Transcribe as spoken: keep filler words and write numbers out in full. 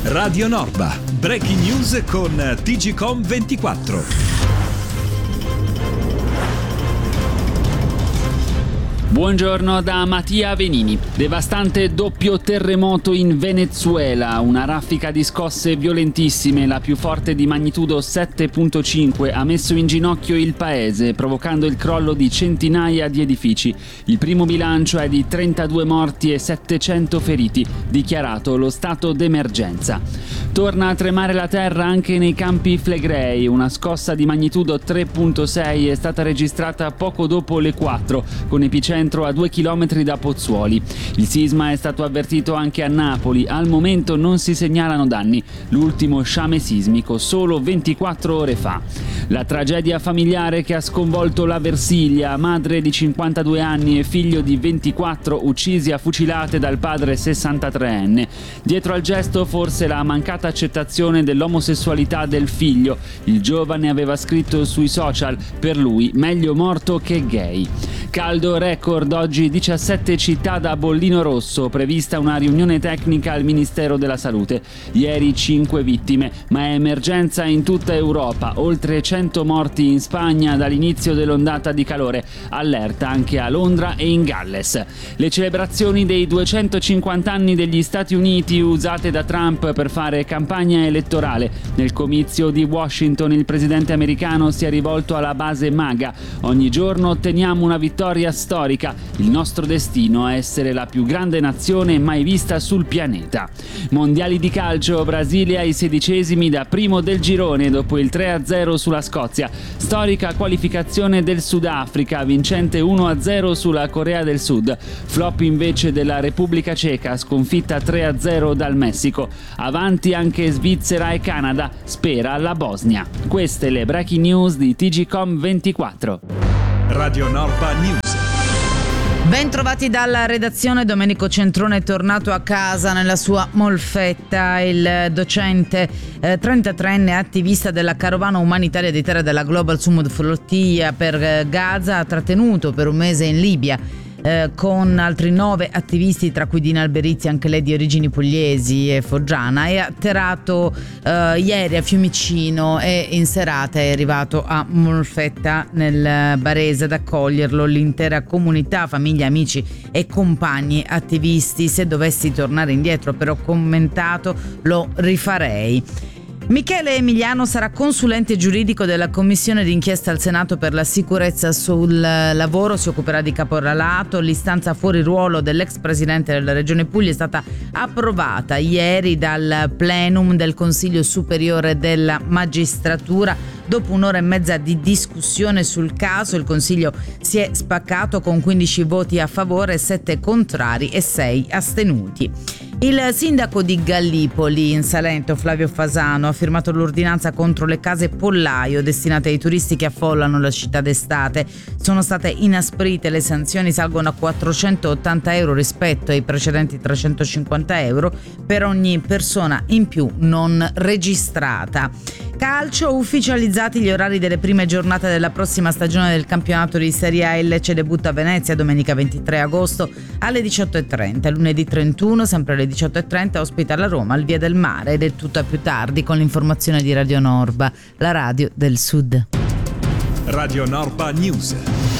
Radio Norba, breaking news con T G Com ventiquattro. Buongiorno da Mattia Venini. Devastante doppio terremoto in Venezuela, una raffica di scosse violentissime, la più forte di magnitudo sette virgola cinque, ha messo in ginocchio il paese, provocando il crollo di centinaia di edifici. Il primo bilancio è di trentadue morti e settecento feriti, dichiarato lo stato d'emergenza. Torna a tremare la terra anche nei Campi Flegrei, una scossa di magnitudo tre virgola sei è stata registrata poco dopo le quattro, con epicentro a due chilometri da Pozzuoli. Il sisma è stato avvertito anche a Napoli, al momento non si segnalano danni, l'ultimo sciame sismico solo ventiquattro ore fa. La tragedia familiare che ha sconvolto la Versilia, madre di cinquantadue anni e figlio di ventiquattro uccisi a fucilate dal padre sessantatreenne. Dietro al gesto forse la mancata accettazione dell'omosessualità del figlio. Il giovane aveva scritto sui social: per lui meglio morto che gay. Caldo record oggi, diciassette città da bollino rosso, prevista una riunione tecnica al Ministero della Salute. Ieri cinque vittime, ma è emergenza in tutta Europa, oltre cento morti in Spagna dall'inizio dell'ondata di calore, allerta anche a Londra e in Galles. Le celebrazioni dei duecentocinquanta anni degli Stati Uniti usate da Trump per fare campagna elettorale. Nel comizio di Washington il presidente americano si è rivolto alla base MAGA. Ogni giorno otteniamo una vittoria storica. Il nostro destino è essere la più grande nazione mai vista sul pianeta. Mondiali di calcio, Brasile ai sedicesimi da primo del girone dopo il tre a zero sulla Scozia. Storica qualificazione del Sudafrica, vincente uno a zero sulla Corea del Sud. Flop invece della Repubblica Ceca, sconfitta tre a zero dal Messico. Avanti anche Svizzera e Canada, spera la Bosnia. Queste le breaking news di T G Com ventiquattro. Radio Norba News. Ben trovati dalla redazione. Domenico Centrone è tornato a casa nella sua Molfetta. Il docente eh, trentatreenne attivista della carovana umanitaria di terra della Global Sumud Flottiglia per eh, Gaza, trattenuto per un mese in Libia eh, con altri nove attivisti, tra cui Dina Alberizzi, anche lei di origini pugliesi e foggiana, è atterrato eh, ieri a Fiumicino e in serata è arrivato a Molfetta nel Barese ad accoglierlo l'intera comunità, famiglia, amici e compagni attivisti. Se dovessi tornare indietro, però, commentato, lo rifarei. Michele Emiliano sarà consulente giuridico della commissione d'inchiesta al Senato per la sicurezza sul lavoro, si occuperà di caporalato. L'istanza fuori ruolo dell'ex presidente della Regione Puglia è stata approvata ieri dal plenum del Consiglio Superiore della Magistratura. Dopo un'ora e mezza di discussione sul caso, il Consiglio si è spaccato con quindici voti a favore, sette contrari e sei astenuti. Il sindaco di Gallipoli in Salento, Flavio Fasano, ha firmato l'ordinanza contro le case pollaio destinate ai turisti che affollano la città d'estate. Sono state inasprite, le sanzioni salgono a quattrocentottanta euro rispetto ai precedenti trecentocinquanta euro per ogni persona in più non registrata. Calcio, ufficializzati gli orari delle prime giornate della prossima stagione del campionato di Serie A. Il Lecce debutta a Venezia domenica ventitré agosto alle diciotto e trenta. Lunedì trentuno, sempre alle diciotto e trenta, ospita la Roma al Via del Mare, ed è tutto a più tardi con l'informazione di Radio Norba, la radio del Sud. Radio Norba News.